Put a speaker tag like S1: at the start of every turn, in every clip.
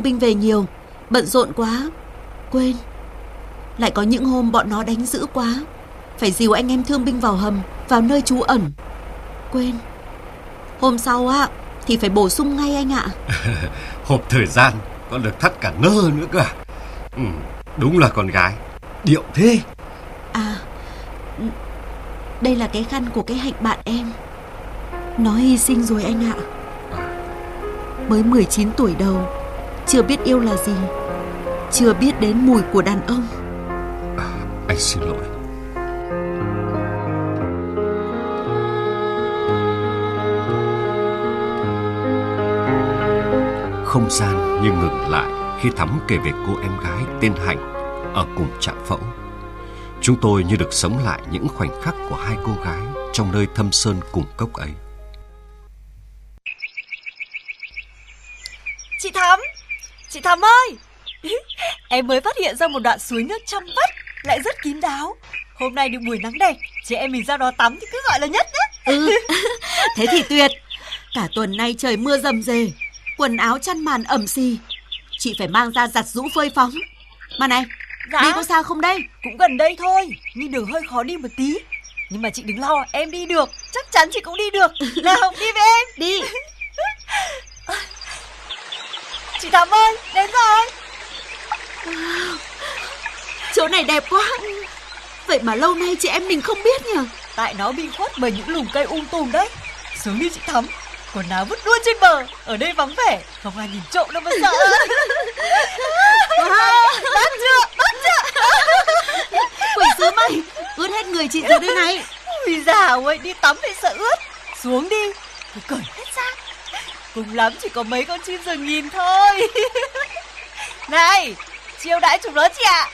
S1: binh về nhiều, bận rộn quá, quên. Lại có những hôm bọn nó đánh dữ quá, phải dìu anh em thương binh vào hầm, vào nơi trú ẩn, quên. Hôm sau thì phải bổ sung ngay anh ạ.
S2: Hộp thời gian còn được thắt cả nơ nữa cơ à? Đúng là con gái điệu thế.
S1: Đây là cái khăn của cái Hạnh bạn em. Nó hy sinh rồi anh ạ. Mới 19 tuổi đầu, chưa biết yêu là gì, chưa biết đến mùi của đàn ông.
S2: Anh xin lỗi. Không gian như ngừng lại khi Thắm kể về cô em gái tên Hạnh ở cùng trạm phẫu. Chúng tôi như được sống lại những khoảnh khắc của hai cô gái trong nơi thâm sơn cùng cốc ấy.
S3: Chị Thắm ơi, em mới phát hiện ra một đoạn suối nước trong vắt, lại rất kín đáo. Hôm nay được buổi nắng đẹp, chị em mình ra đó tắm thì cứ gọi là nhất nhé.
S1: Thế thì tuyệt. Cả tuần nay trời mưa rầm rề, quần áo chăn màn ẩm xì, chị phải mang ra giặt giũ phơi phóng. Mà này, đi có xa không đây?
S3: Cũng gần đây thôi, nhưng đường hơi khó đi một tí. Nhưng mà chị đừng lo, em đi được, chắc chắn chị cũng đi được. Nào, đi với em.
S1: Đi.
S3: Chị Thắm ơi, đến rồi.
S1: Chỗ này đẹp quá. Vậy mà lâu nay chị em mình không biết nhỉ?
S3: Tại nó bị khuất bởi những lùm cây tùm đấy. Xuống đi chị Thắm, quần áo vứt luôn trên bờ. Ở đây vắng vẻ, không ai nhìn trộm đâu mà sợ. Bắt chưa?
S1: Quỷ sứ mày, ướt hết người chị rồi đây này.
S3: Ui dào ơi, đi tắm thì sợ ướt. Xuống đi, thì cởi hết ra. Cùng lắm chỉ có mấy con chim rừng nhìn thôi. Này, chiêu đãi chúng nó chị ạ.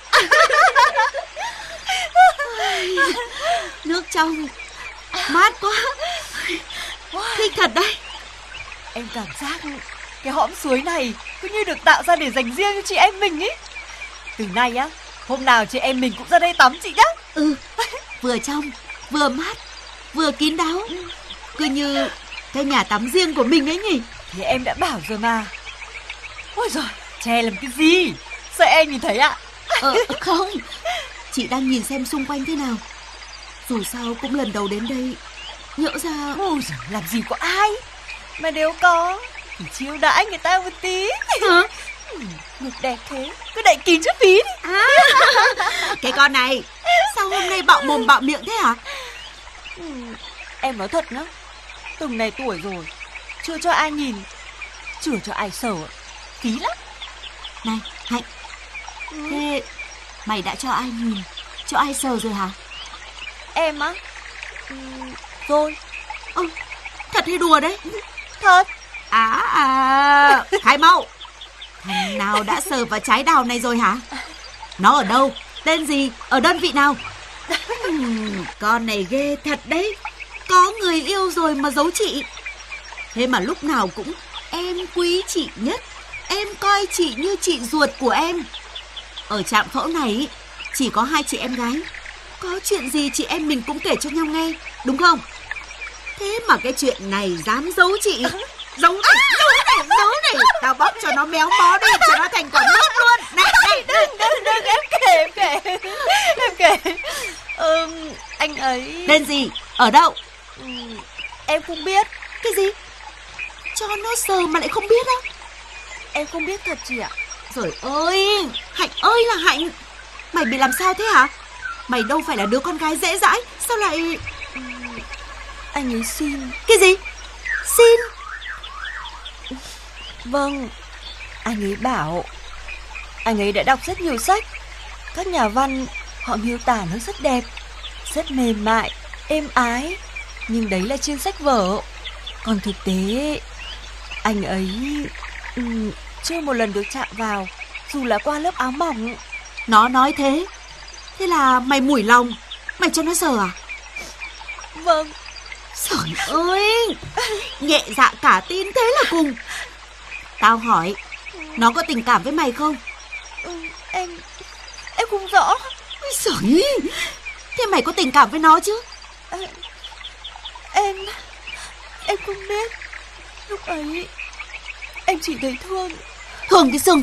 S1: Nước trong, mát quá, thích thật đấy.
S3: Em cảm giác cái hõm suối này cứ như được tạo ra để dành riêng cho chị em mình ý. Từ nay hôm nào chị em mình cũng ra đây tắm chị nhá.
S1: Vừa trong, vừa mát, vừa kín đáo, cứ như cái nhà tắm riêng của mình ấy nhỉ.
S3: Thì em đã bảo rồi mà. Ôi giời, che làm cái gì? Sợ em nhìn thấy ạ?
S1: Không, chị đang nhìn xem xung quanh thế nào. Dù sao cũng lần đầu đến đây, nhỡ ra...
S3: Ôi giời, làm gì có ai. Mà nếu có thì chiêu đãi người ta một tí.
S1: Hả?
S3: Ngực đẹp thế, cứ đậy kín chút phí đi.
S1: Cái con này, sao hôm nay bạo mồm bạo miệng thế hả?
S3: Em nói thật nhá, từng này tuổi rồi, chưa cho ai nhìn, chưa cho ai sờ, phí lắm.
S1: Này, Hạnh, thế mày đã cho ai nhìn, cho ai sờ rồi hả?
S3: Em á? Rồi.
S1: Thật hay đùa đấy?
S3: Thật.
S1: Khai mau. Thằng nào đã sờ vào trái đào này rồi hả? Nó ở đâu? Tên gì? Ở đơn vị nào? Con này ghê thật đấy. Có người yêu rồi mà giấu chị. Thế mà lúc nào cũng em quý chị nhất, em coi chị như chị ruột của em. Ở trạm phẫu này chỉ có hai chị em gái, có chuyện gì chị em mình cũng kể cho nhau nghe, đúng không? Thế mà cái chuyện này dám giấu chị. Giấu này, tao bóc cho nó méo mó đi, cho nó thành quả nước luôn. Này,
S3: đừng, em kể. Anh ấy...
S1: Tên gì? Ở đâu?
S3: Em không biết.
S1: Cái gì? Cho nó sờ mà lại không biết á?
S3: Em không biết thật chị ạ.
S1: Trời ơi, Hạnh ơi là Hạnh, mày bị làm sao thế hả? Mày đâu phải là đứa con gái dễ dãi, sao lại...
S3: Anh ấy xin.
S1: Cái gì? Xin?
S3: Vâng, anh ấy bảo anh ấy đã đọc rất nhiều sách. Các nhà văn họ miêu tả nó rất đẹp, rất mềm mại, êm ái. Nhưng đấy là trên sách vở. Còn thực tế anh ấy chưa một lần được chạm vào, dù là qua lớp áo mỏng.
S1: Nó nói thế. Thế là mày mủi lòng, mày cho nó sờ à?
S3: Vâng.
S1: Trời ơi, nhẹ dạ cả tin thế là cùng. Tao hỏi, nó có tình cảm với mày không?
S3: Em không rõ.
S1: Ôi giời, thế mày có tình cảm với nó chứ?
S3: Em không biết. Lúc ấy em chỉ thấy thương.
S1: Thương cái xương